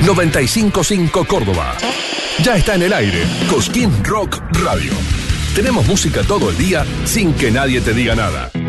95.5 Córdoba. Ya está en el aire Cosquín Rock Radio. Tenemos música todo el día sin que nadie te diga nada.